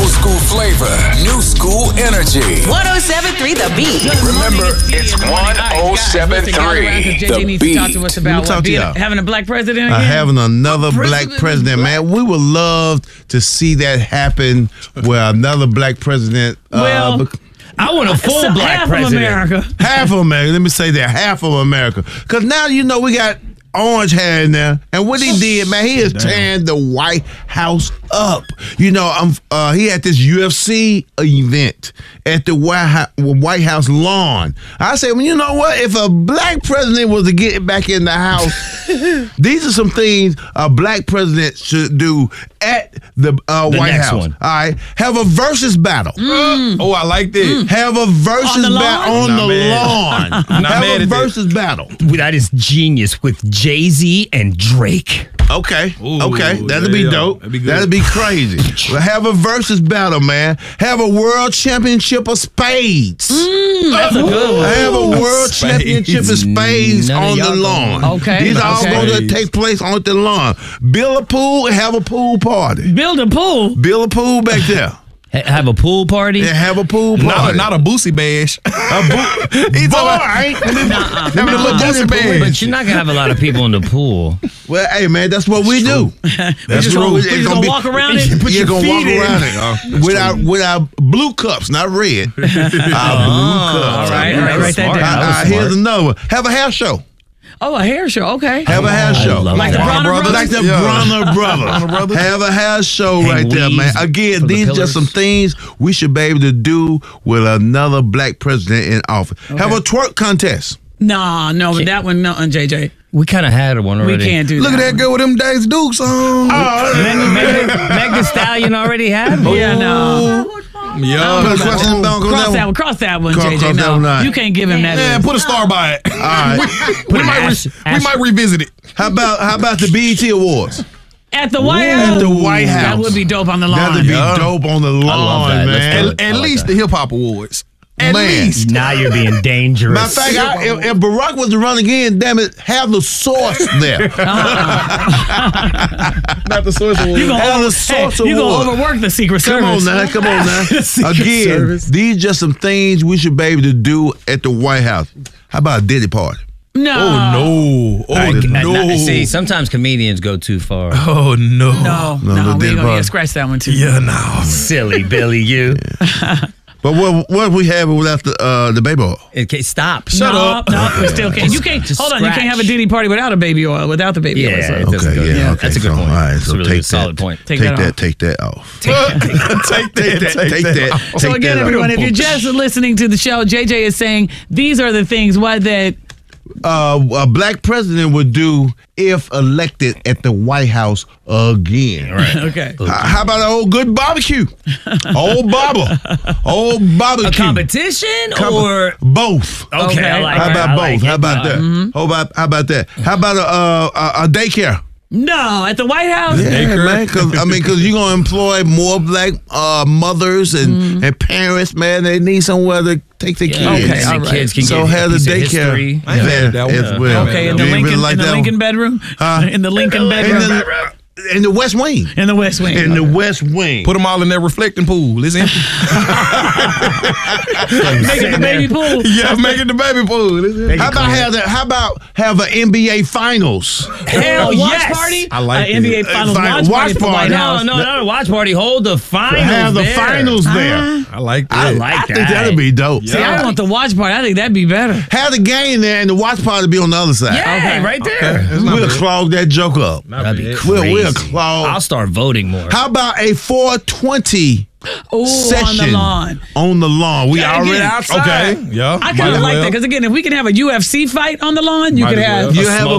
school flavor, new school energy. 107.3 The Beat. Remember, it's 107.3 JJ needs to talk to us about having a black president again. Having another black president, man. We would love to see that happen where another black president. Well, I want a full black half president. Of America. Half of America. Let me say that. Half of America. Because now, we got orange hair in there. And what he did, man, he is tearing the White House up. He had this UFC event at the White House lawn. I said, well, you know what? If a black president was to get back in the house, these are some things a black president should do at the White House. One. All right. Have a versus battle. Oh, I like that. Have a versus battle on the lawn. Have a versus battle. That is genius with Jay-Z and Drake. Okay. Ooh, Okay. That'd be dope. That'd be good. That'd be crazy. Well, have a versus battle, man. Have a world championship of spades. That's a good one. Have a world championship of spades None of on the y'all lawn. Okay. These are all Okay. going to take place on the lawn. Build a pool and have a pool party. Build a pool. Build a pool back there. Have a pool party? And have a pool party. Not a Boosie bash. He's all right. Having a little Boosie bash. But you're not going to have a lot of people in the pool. Well, hey, man, that's what we do. We just gonna walk around it. You're going to walk around it with our blue cups, not red. Our blue cups. All right, write that down. Here's another one. Have a hair show. Oh, a hair show. Okay. Have a hair show. Like the Bronner Brothers? Like the Bronner Brothers. Have a hair show right there, man. Again, these are just some things we should be able to do with another black president in office. Have a twerk contest. No, but that one, no, JJ. We kind of had one already. We can't do Look that. at that girl with them Days Dukes on. Meg Thee Stallion already had one. Yeah, no. Cross that one, JJ. No, you can't give him that. Yeah, put a star by it. All right. we might revisit it. How about the BET Awards? At the White House. At the White House. That would be dope on the lawn. That'd be dope on the lawn, man. At least the Hip Hop Awards. At least. Now you're being dangerous. Matter of fact, if Barack was to run again, damn it, have the source there. Not the Source Awards. You gonna overwork the Secret Service. Come on now. Again, these just some things we should be able to do at the White House. How about a Diddy party? No. No. See, sometimes comedians go too far. Oh, no. No, we ain't gonna scratch that one too. Yeah, no. Silly Billy, you. But what we have without the baby oil? Okay, stop. Shut up. No, we still can't. You can't. Hold on. You can't have a Diddy party without a baby oil. Without the baby oil. Yeah, So. it doesn't go. Yeah, That's a good point. All right, That's so a really take good, solid that. point. Take that off. Take that. So again, everyone, if you're just listening to the show, JJ is saying these are the things that a black president would do if elected at the White House again. Right. Okay. How about an old good barbecue? Old barbecue. A competition or both? Okay, I like How that. about I both? like How it. about that? How about that? How about a daycare? No, at the White House. Yeah, man. Because you're gonna employ more black mothers and parents. Man, they need somewhere to take their kids. Okay, all right. Kids can So get have the a piece of daycare history. there as well. Okay, in the You ain't Lincoln, really in the that Lincoln one? bedroom. In the Lincoln bedroom. In the West Wing. In the West Wing. In the West Wing. Put them all in that reflecting pool. It's empty. Make it the baby pool. Yeah, make it the baby pool. How about have an NBA Finals? Hell, watch yes. party. I like NBA it. Finals Watch watch party at the White party. House. No, not a watch party. Hold the finals. Have the there. finals there. I like that. I like I that. think that'd be dope. See, I want the watch party. I think that'd be better. Have the game there and the watch party be on the other side. Yeah, Okay. right there. We'll clog that joke up. That'd be crazy. We'll clog. I'll start voting more. How about a 420 on session the lawn? On the lawn. We Yeah, already again. outside. Okay. Yeah. I kind of like that because again, if we can have a UFC fight on the lawn, you Might could as have. well. You have a